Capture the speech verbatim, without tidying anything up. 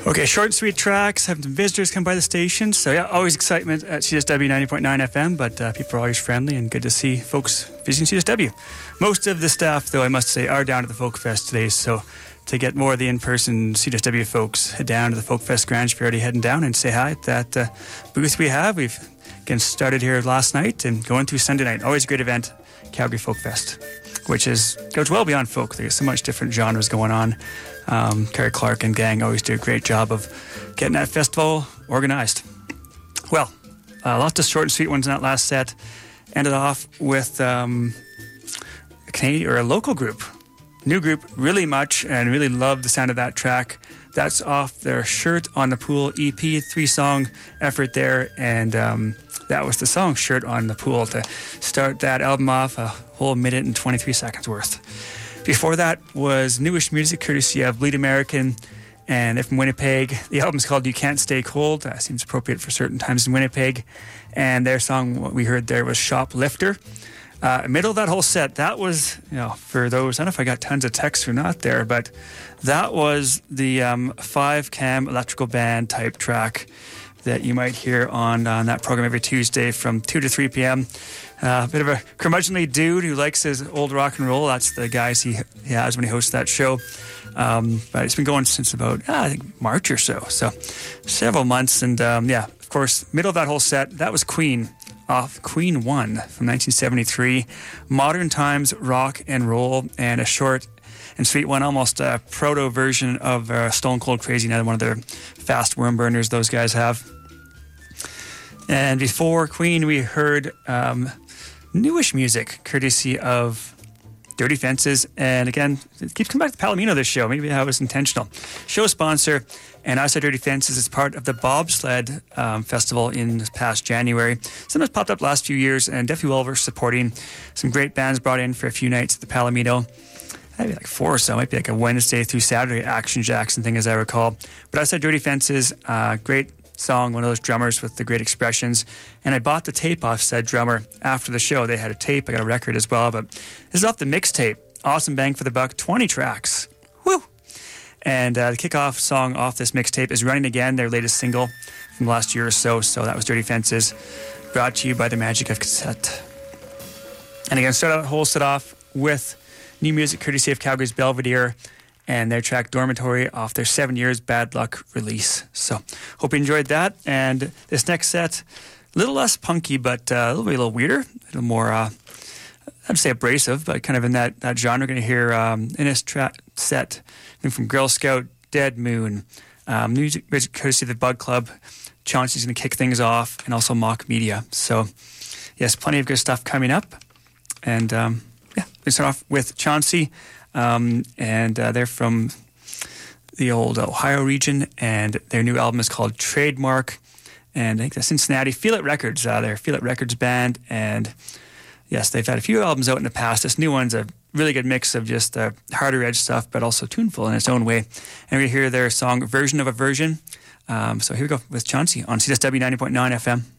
Okay, short and sweet tracks, having some visitors come by the station. So yeah, always excitement at C S W ninety point nine F M, but uh, people are always friendly and good to see folks visiting C S W. Most of the staff, though, I must say, are down at the Folk Fest today. So to get more of the in-person C S W folks, head down to the Folk Fest Grand. If you're already heading down, and say hi at that uh, booth we have. We've again started here last night and going through Sunday night. Always a great event, Calgary Folk Fest, which is goes well beyond folk. There's so much different genres going on. Um, Kerry Clark and gang always do a great job of getting that festival organized. Well, uh, lots of short and sweet ones in that last set. Ended off with um, a Canadian or a local group, new group, Really Much, and really loved the sound of that track. That's off their Shirt on the Pool E P, three-song effort there, and um, that was the song Shirt on the Pool to start that album off, a whole minute and twenty-three seconds worth. Before that was newish music courtesy of Bleed American, and they're from Winnipeg. The album's called You Can't Stay Cold. That seems appropriate for certain times in Winnipeg. And their song, what we heard there, was Shoplifter. Uh, middle of that whole set, that was, you know, for those, I don't know if I got tons of texts or not there, but that was the um, five-cam electrical band type track that you might hear on, on that program every Tuesday from two to three p.m. Uh, a bit of a curmudgeonly dude who likes his old rock and roll. That's the guys he, he has when he hosts that show. Um, but it's been going since about, ah, I think, March or so. So several months. And um, yeah, of course, middle of that whole set, that was Queen off Queen One from nineteen seventy-three. Modern times rock and roll, and a short and sweet one, almost a proto version of uh, Stone Cold Crazy, another one of their fast worm burners those guys have. And before Queen, we heard um, newish music courtesy of Dirty Fences. And again, it keeps coming back to Palomino, this show. Maybe that was intentional. Show sponsor, and I said Dirty Fences is part of the Bobsled um, Festival in this past January. Something that's popped up last few years, and definitely well worth supporting. Some great bands brought in for a few nights at the Palomino. Maybe like four or so. It might be like a Wednesday through Saturday Action Jackson thing, as I recall. But I said Dirty Fences, uh, great song, one of those drummers with the great expressions. And I bought the tape off said drummer after the show. They had a tape. I got a record as well. But this is off the mixtape. Awesome bang for the buck. twenty tracks. Woo! And uh, the kickoff song off this mixtape is Running Again, their latest single from last year or so. So that was Dirty Fences, brought to you by the magic of cassette. And again, start out whole set off with new music courtesy of Calgary's Belvedere and their track Dormitory off their Seven Years Bad Luck release. So hope you enjoyed that. And this next set, a little less punky, but uh, a little bit a little weirder, a little more, uh, I'd say abrasive, but kind of in that, that genre. We're going to hear um, in this tra- set from Girl Scout, Dead Moon, um, music courtesy of the Bug Club. Chauncey's going to kick things off, and also Mock Media. So yes, plenty of good stuff coming up. And um, yeah, we start off with Chauncey. Um, and uh, they're from the old Ohio region, and their new album is called Trademark, and I think that's Cincinnati. Feel It Records, uh, their Feel It Records band, and yes, they've had a few albums out in the past. This new one's a really good mix of just uh, harder edge stuff, but also tuneful in its own way. And we hear their song Version of a Version. Um, so here we go with Chauncey on C S W ninety point nine F M.